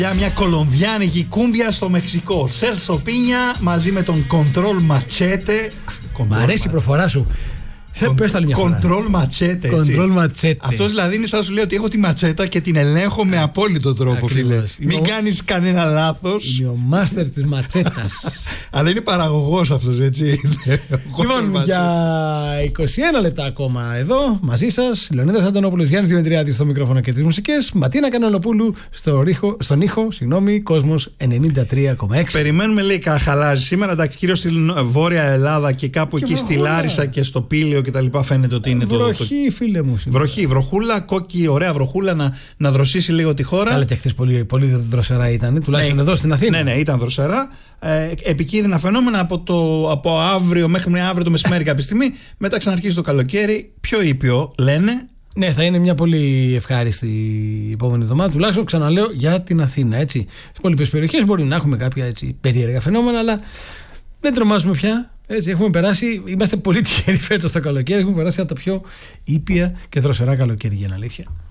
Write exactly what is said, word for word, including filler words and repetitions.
Για μια κολομβιάνικη κούμπια στο Μεξικό. Celso Piña μαζί με τον Control Machete. Μ' αρέσει η προφορά σου. Πες το άλλη μια φορά. Control Machete. Control Machete. Αυτός δηλαδή είναι σαν να σου λέει ότι έχω τη ματσέτα και την ελέγχω με απόλυτο τρόπο, φίλε. Μην ο... κάνεις κανένα λάθος. Είναι ο μάστερ της ματσέτας. Αλλά είναι παραγωγός αυτός, έτσι. Λοιπόν, για είκοσι ένα λεπτά ακόμα εδώ μαζί σας, Λεωνίδας Αντωνόπουλος, Γιάννης Δημητριάδης στο μικρόφωνο και τις μουσικές, Ματίνα Κανελοπούλου στο ρίχο, στον ήχο, συγγνώμη, Κόσμος ενενήντα τρία κόμμα έξι. Περιμένουμε, λέει, χαλάζει σήμερα, εντάξει, κυρίως στην Βόρεια Ελλάδα και κάπου και εκεί στη Λάρισα και στο Πήλαιο και τα λοιπά, φαίνεται ότι είναι βροχή, το. Βροχή, φίλε μου. Σήμερα. Βροχή, βροχούλα, κόκκι, ωραία βροχούλα να, να δροσίσει λίγο τη χώρα. Καλά, και χθες πολύ, πολύ δροσερά ήταν, τουλάχιστον ναι, εδώ στην Αθήνα. Ναι, ναι, ήταν δροσερά. Ε, επικίνδυνα φαινόμενα από, το, από αύριο μέχρι αύριο το μεσημέρι κάποια στιγμή. Μετά ξαναρχίζει το καλοκαίρι. Πιο ήπιο, λένε. Ναι, θα είναι μια πολύ ευχάριστη η επόμενη εβδομάδα. Τουλάχιστον ξαναλέω για την Αθήνα. Έτσι. Στις υπόλοιπες περιοχές μπορεί να έχουμε κάποια έτσι, περίεργα φαινόμενα, αλλά δεν τρομάζουμε πια. Έτσι, έχουμε περάσει, είμαστε πολύ τυχεροί φέτος το καλοκαίρι. Έχουμε περάσει από τα πιο ήπια και δροσερά καλοκαίρι, για την αλήθεια.